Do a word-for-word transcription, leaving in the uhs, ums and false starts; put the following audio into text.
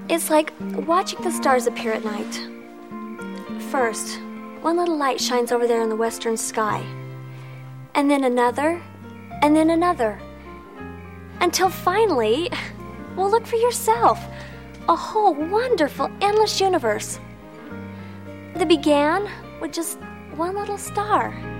It's like watching the stars appear at night. First, one little light shines over there in the western sky. And then another, and then another. Until finally, well, look for yourself. A whole wonderful, endless universe that began with just one little star.